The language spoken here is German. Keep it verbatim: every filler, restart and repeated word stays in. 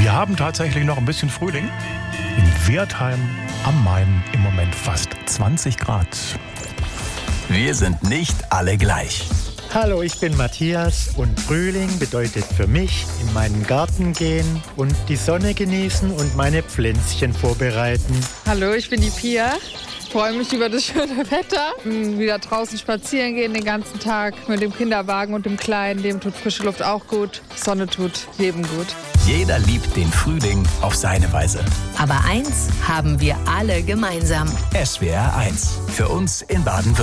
Wir haben tatsächlich noch ein bisschen Frühling. In Wertheim am Main im Moment fast zwanzig Grad. Wir sind nicht alle gleich. Hallo, ich bin Matthias und Frühling bedeutet für mich in meinen Garten gehen und die Sonne genießen und meine Pflänzchen vorbereiten. Hallo, ich bin die Pia. Ich freue mich über das schöne Wetter. Wieder draußen spazieren gehen den ganzen Tag mit dem Kinderwagen und dem Kleinen. Dem tut frische Luft auch gut. Sonne tut jedem gut. Jeder liebt den Frühling auf seine Weise. Aber eins haben wir alle gemeinsam. S W R eins. Für uns in Baden-Württemberg.